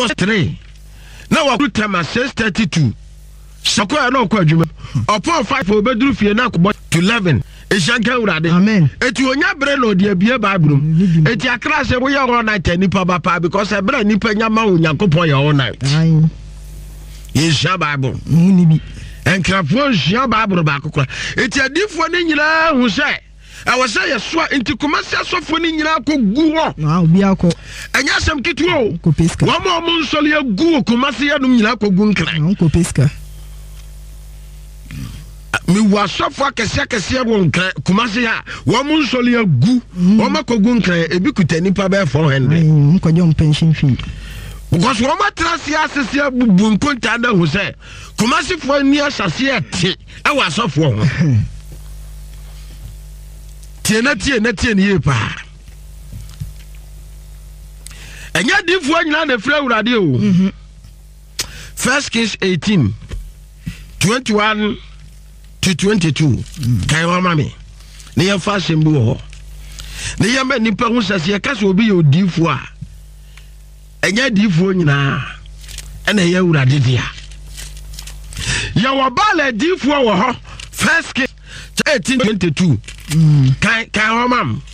August 3 na wa kutama 6:32 Sakoya no kwa adwuma upon 5 obeduru fie na akobɔ to 11 Eshanka urade amen eti onya bre no de abie Bible eti akra se wo ye all night nipa ba pa because e bre nipa nya ma Onyankopɔn ye all night ayi ye sha Bible ni bi enkrafo sha Bible ba kokora eti adifo ne nyina hu se I say yes, into commercial software in Yako. Now be a co. And yes, I'm Kito. Copisca. One more monsolia goo, Commercia Numilako Gunka. Uncle Pesca. Me was so far Casacasia won't Commercia. One monsolia goo, Omako Gunka, a bicutani pabe for Henry. Uncle John pension fee. Because one matrasia Cecilia Bunkuntada who said, Commercia for near Sasia, I was off one. Tiena ye pa. Enya difo nyina na fra urade o. 1 Kings 18:21 to 22. Kai wa mami. Ne ya fa sembu ho. Ne ya ma nipa hu sase ka so obi ye odifo a. Enya difo nyina. Ena ya urade dia. Ya wa bala difo wo ho. 1 Kings 18:22. Kai wa mam.